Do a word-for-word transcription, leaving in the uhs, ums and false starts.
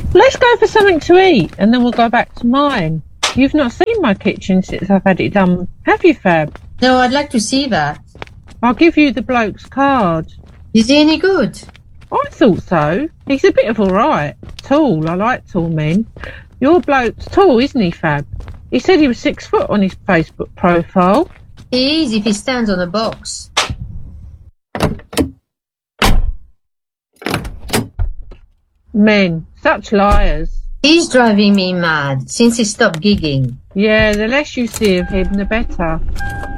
Let's go for something to eat, and then we'll go back to mine. You've not seen my kitchen since I've had it done, have you, Fab? No, I'd like to see that. I'll give you the bloke's card. Is he any good? I thought so. He's a bit of all right. Tall. I like tall men. Your bloke's tall, isn't he, Fab? He said he was six foot on his Facebook profile. He is if he stands on a box. Men. Such liars. He's driving me mad since he stopped gigging. Yeah, the less you see of him, the better.